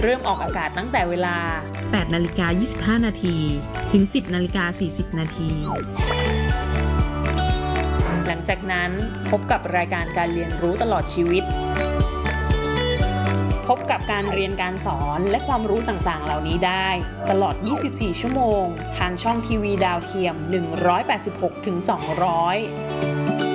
เริ่มออกอากาศตั้งแต่เวลา 8:25 นาทีถึง 10:40 นาทีหลังจากนั้นพบกับรายการการเรียนรู้ตลอดชีวิตพบกับการเรียนการสอนและความรู้ต่างๆเหล่านี้ได้ตลอด 24 ชั่วโมงทางช่องทีวีดาวเทียม 186-200